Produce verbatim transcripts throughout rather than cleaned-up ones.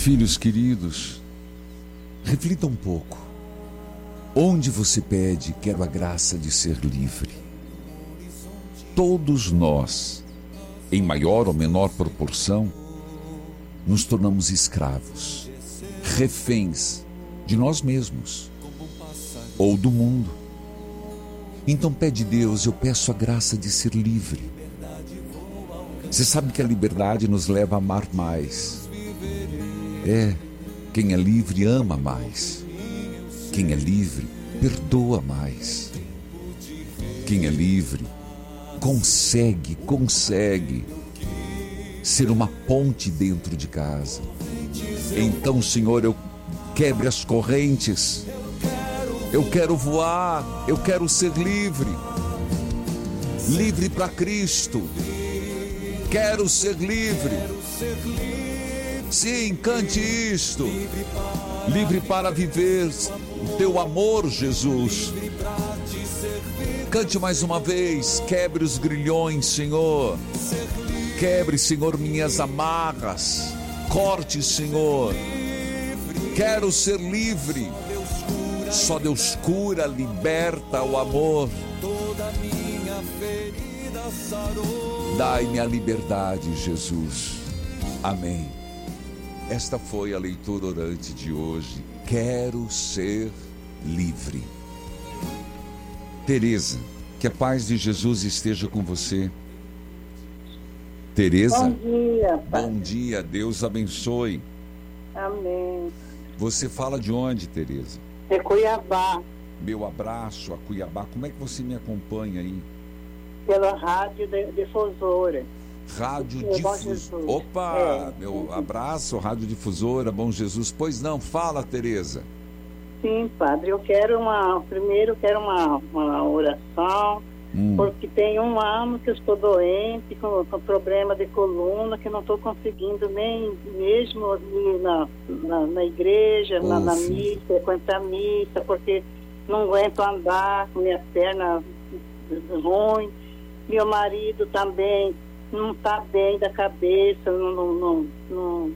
Filhos queridos, reflita um pouco. Onde você pede, quero a graça de ser livre. Todos nós, em maior ou menor proporção, nos tornamos escravos, reféns de nós mesmos ou do mundo. Então pede Deus, eu peço a graça de ser livre. Você sabe que a liberdade nos leva a amar mais. É, quem é livre ama mais. Quem é livre perdoa mais. Quem é livre consegue, consegue ser uma ponte dentro de casa. Então, Senhor, eu quebre as correntes. Eu quero voar, eu quero ser livre. Livre para Cristo. Quero ser livre. Sim, cante isto. Livre para viver o teu amor, Jesus. Cante mais uma vez. Quebre os grilhões, Senhor. Quebre, Senhor, minhas amarras. Corte, Senhor. Quero ser livre. Só Deus cura, liberta o amor. Dai-me a liberdade, Jesus. Amém. Esta foi a leitura orante de hoje. Quero ser livre. Tereza, que a paz de Jesus esteja com você. Tereza, bom dia, pai. Bom dia, Deus abençoe. Amém. Você fala de onde, Tereza? É Cuiabá. Meu abraço a Cuiabá. Como é que você me acompanha aí? Pela Rádio Difusora. Rádio é, Difusora. Opa, é. Meu abraço, Rádio Difusora, Bom Jesus. Pois não, fala, Tereza. Sim, padre, eu quero uma, primeiro eu quero uma, uma oração, hum. porque tem um ano que eu estou doente, com, com problema de coluna, que não estou conseguindo nem mesmo ir na, na, na igreja, na, na missa, frequentar missa, porque não aguento andar com minha perna ruim. Meu marido também não está bem da cabeça, não, não, não, não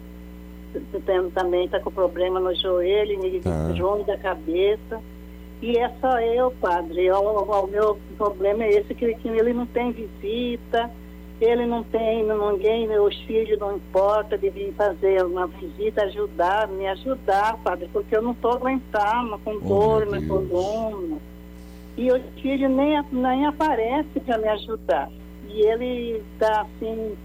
também está com problema no joelho, ah. joelho da cabeça. E é só eu, padre. O, o meu problema é esse, que, que ele não tem visita, ele não tem ninguém, meus filhos não importa de vir fazer uma visita, ajudar, me ajudar, padre, porque eu não estou aguentando, com dor oh, na coluna. E os filhos nem, nem aparecem para me ajudar. E ele está assim,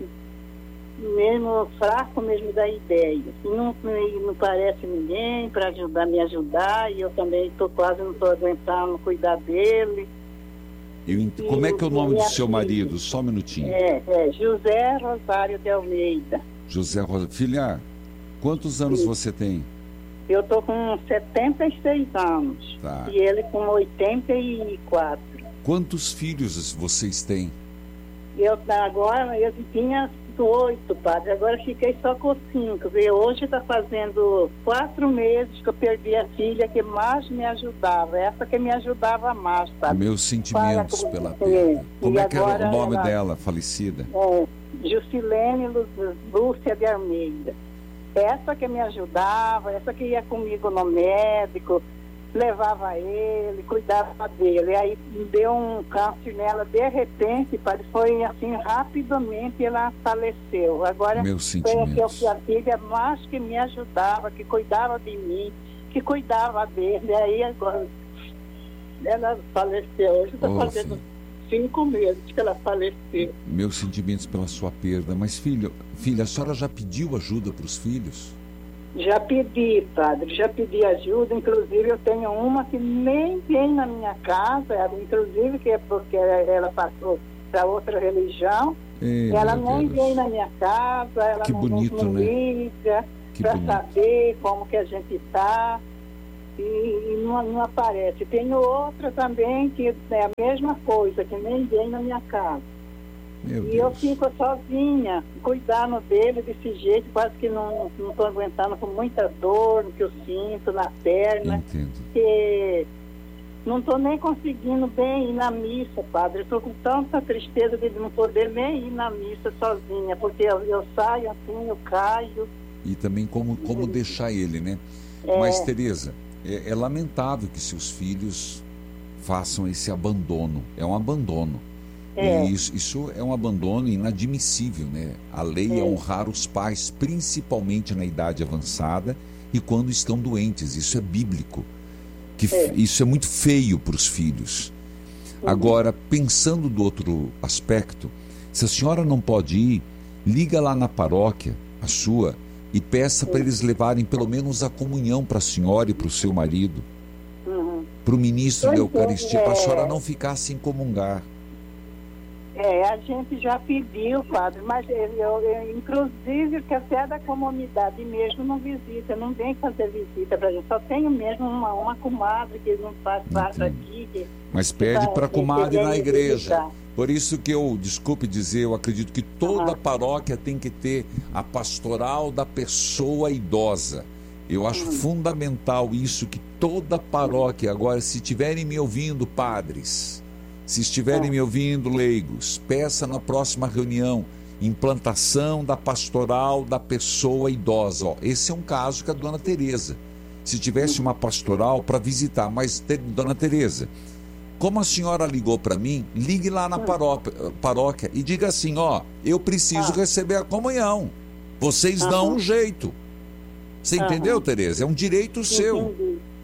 mesmo fraco mesmo da ideia. Não, não parece ninguém para ajudar, me ajudar, e eu também estou quase não estou aguentando cuidar dele. Eu ent... Como é que é o nome do seu marido? Só um minutinho. É, é José Rosário de Almeida. José Rosário. Filha, quantos anos Sim. você tem? Eu estou com setenta e seis anos. Tá. E ele com oitenta e quatro. Quantos filhos vocês têm? Eu agora, eu tinha oito, padre. Agora fiquei só com cinco. E hoje está fazendo quatro meses que eu perdi a filha que mais me ajudava. Essa que me ajudava mais, padre. Meus sentimentos Para, pela perda. Como é que era o nome ela, dela, falecida? É, Juscelene Lúcia de Almeida. Essa que me ajudava, essa que ia comigo no médico, levava ele, cuidava dele. Aí deu um câncer nela, de repente, padre, foi assim, rapidamente ela faleceu. Agora foi a filha mais que me ajudava, que cuidava de mim, que cuidava dele. Aí agora ela faleceu. Hoje está oh, fazendo filho. cinco meses que ela faleceu. Meus sentimentos pela sua perda. Mas filho, filha, a senhora já pediu ajuda para os filhos? Já pedi, padre, já pedi ajuda. Inclusive eu tenho uma que nem vem na minha casa, ela, inclusive que é porque ela passou para outra religião. Ei, ela nem Deus. vem na minha casa, ela que não, bonito, não né? liga para saber como que a gente está. E, e não, não aparece. Tenho outra também que é a mesma coisa, que nem vem na minha casa. Meu e Deus. eu fico sozinha, cuidando dele desse jeito, quase que não estou aguentando, com muita dor no que eu sinto, na perna. Entendo. Que não estou nem conseguindo bem ir na missa, padre. Estou com tanta tristeza de não poder nem ir na missa sozinha, porque eu, eu saio assim, eu caio. E também como, como deixar ele, né? É. Mas, Tereza, é, é lamentável que seus filhos façam esse abandono. É um abandono. É. E isso, isso é um abandono inadmissível, né? A lei é. é honrar os pais, principalmente na idade avançada e quando estão doentes. Isso é bíblico. Que é. Isso é muito feio para os filhos. Uhum. Agora, pensando do outro aspecto, se a senhora não pode ir, liga lá na paróquia, a sua, e peça para eles levarem pelo menos a comunhão para a senhora e para o seu marido, uhum. para o ministro da Eucaristia, é. para a senhora não ficar sem comungar. É, a gente já pediu, padre, mas eu, eu, eu inclusive que até da comunidade mesmo não visita, não vem fazer visita pra gente, só tenho mesmo uma, uma comadre que não faz parte aqui. Que, mas pede para a comadre na igreja. Visitar. Por isso que eu, desculpe dizer, eu acredito que toda ah. paróquia tem que ter a pastoral da pessoa idosa. Eu acho uhum. fundamental isso, que toda paróquia, agora, se estiverem me ouvindo, padres, se estiverem me ouvindo, leigos, peça na próxima reunião implantação da pastoral da pessoa idosa. Ó, esse é um caso que a dona Tereza, se tivesse uma pastoral para visitar, mas dona Tereza, como a senhora ligou para mim, ligue lá na paróquia, paróquia e diga assim, ó, eu preciso receber a comunhão. Vocês dão um jeito. Você entendeu, Tereza? É um direito seu.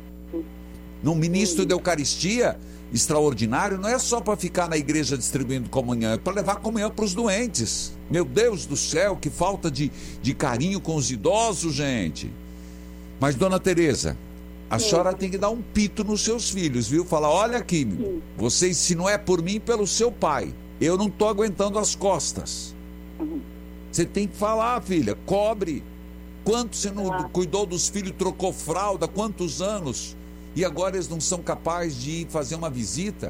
No ministro da Eucaristia extraordinário não é só para ficar na igreja distribuindo comunhão, é para levar comunhão para os doentes. Meu Deus do céu, que falta de, de carinho com os idosos, gente. Mas, dona Tereza, a Sim. senhora tem que dar um pito nos seus filhos, viu? Falar, olha aqui, Sim. vocês, se não é por mim, pelo seu pai, eu não estou aguentando as costas. Uhum. Você tem que falar, filha, cobre. Quanto você não ah. cuidou dos filhos, trocou fralda, quantos anos? E agora eles não são capazes de ir fazer uma visita?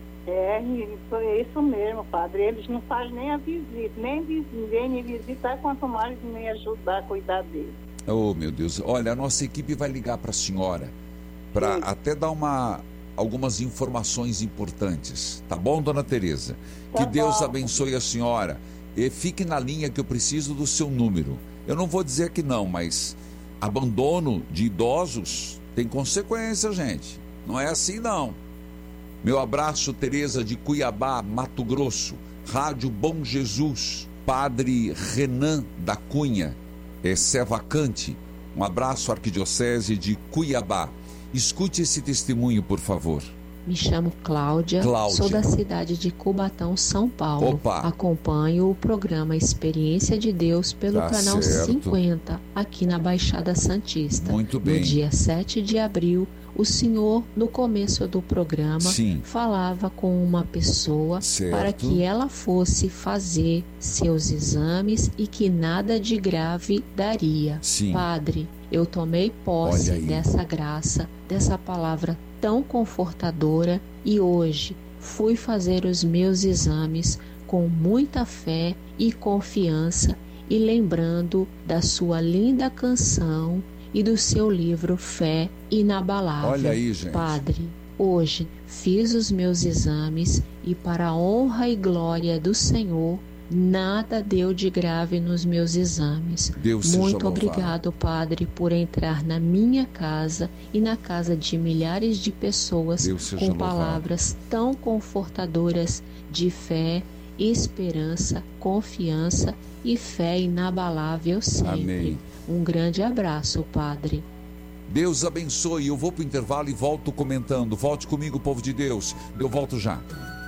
É, é isso mesmo, padre. Eles não fazem nem a visita, nem vêm me visitar, quanto mais me ajudar a cuidar deles. Oh, meu Deus. Olha, a nossa equipe vai ligar para a senhora, para até dar uma, algumas informações importantes. Tá bom, dona Tereza? Tá que Deus bom. Abençoe a senhora. E fique na linha que eu preciso do seu número. Eu não vou dizer que não, mas abandono de idosos tem consequência, gente. Não é assim, não. Meu abraço, Tereza de Cuiabá, Mato Grosso. Rádio Bom Jesus. Padre Renan da Cunha, é Sevacante. Um abraço, Arquidiocese de Cuiabá. Escute esse testemunho, por favor. Me chamo Cláudia, Cláudia, sou da cidade de Cubatão, São Paulo. Opa. Acompanho o programa Experiência de Deus pelo tá canal certo. cinquenta, aqui na Baixada Santista. Muito bem. No dia sete de abril, o senhor, no começo do programa, Sim. falava com uma pessoa certo. Para que ela fosse fazer seus exames e que nada de grave daria. Sim. Padre, eu tomei posse dessa graça, dessa palavra tão confortadora, e hoje fui fazer os meus exames com muita fé e confiança, e lembrando da sua linda canção e do seu livro Fé Inabalável. Olha aí, gente. Padre, hoje fiz os meus exames e, para a honra e glória do Senhor, nada deu de grave nos meus exames. Deus Muito obrigado, Padre, por entrar na minha casa e na casa de milhares de pessoas com palavras tão confortadoras de fé, esperança, confiança e fé inabalável sempre. Amém. Um grande abraço, Padre. Deus abençoe. Eu vou para o intervalo e volto comentando. Volte comigo, povo de Deus. Eu volto já.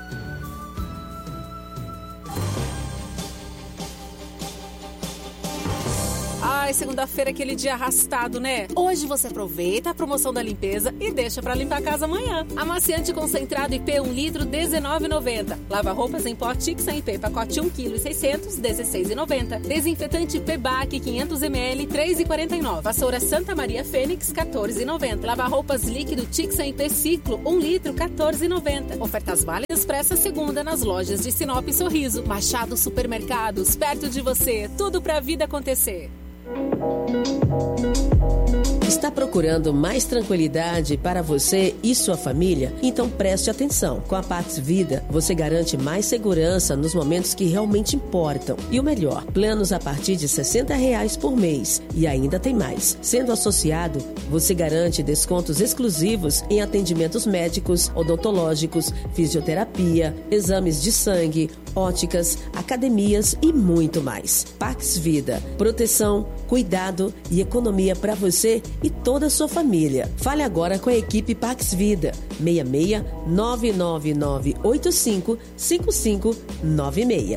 Ai, segunda-feira é aquele dia arrastado, né? Hoje você aproveita a promoção da limpeza e deixa pra limpar a casa amanhã. Amaciante concentrado I P um litro, dezenove reais e noventa centavos. Lava-roupas em pó Tixan I P, pacote um vírgula seiscentos quilos, dezesseis reais e noventa centavos. Desinfetante P B A C quinhentos mililitros, três reais e quarenta e nove centavos. Vassoura Santa Maria Fênix, quatorze reais e noventa centavos. Lava-roupas líquido Tixan I P Ciclo, um litro, quatorze reais e noventa centavos. Ofertas válidas para essa segunda nas lojas de Sinop e Sorriso. Machado Supermercados, perto de você. Tudo pra vida acontecer. Está procurando mais tranquilidade para você e sua família? Então preste atenção. Com a Pax Vida, você garante mais segurança nos momentos que realmente importam. E o melhor, planos a partir de sessenta reais por mês. E ainda tem mais. Sendo associado, você garante descontos exclusivos em atendimentos médicos, odontológicos, fisioterapia, exames de sangue, óticas, academias e muito mais. Pax Vida. Proteção, cuidado e economia para você e toda a sua família. Fale agora com a equipe Pax Vida. seis seis nove nove nove oito cinco cinco cinco nove seis.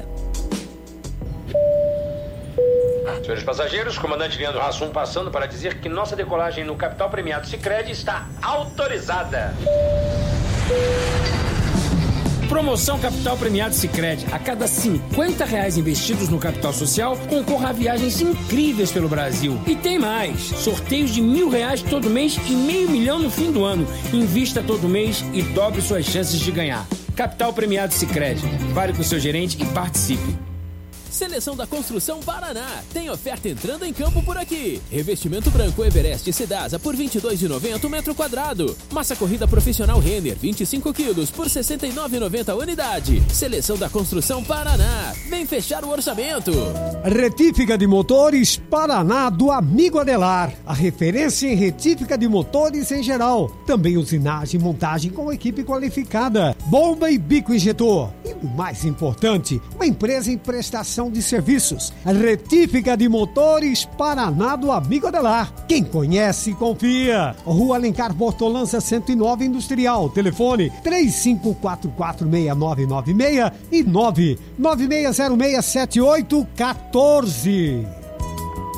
Senhores passageiros, comandante Leandro Hassum passando para dizer que nossa decolagem no Capital Premiado Sicredi está autorizada. Promoção Capital Premiado Sicredi. A cada cinquenta reais investidos no capital social, concorra a viagens incríveis pelo Brasil. E tem mais. Sorteios de mil reais todo mês e meio milhão no fim do ano. Invista todo mês e dobre suas chances de ganhar. Capital Premiado Sicredi. Vale com o seu gerente e participe. Seleção da Construção Paraná. Tem oferta entrando em campo por aqui. Revestimento branco Everest Sedasa por vinte e dois reais e noventa centavos o metro quadrado. Massa corrida profissional Renner vinte e cinco quilos por sessenta e nove reais e noventa centavos unidade. Seleção da Construção Paraná. Vem fechar o orçamento. Retífica de motores Paraná do amigo Adelar. A referência em retífica de motores em geral. Também usinagem e montagem com equipe qualificada. Bomba e bico injetor. E o mais importante, uma empresa em prestação de serviços. Retífica de motores Paraná do amigo Adelar. Quem conhece, confia. Rua Alencar Bortolança cento e nove Industrial. Telefone três cinco quatro quatro seis nove nove seis e nove nove seis zero seis sete oito um quatro.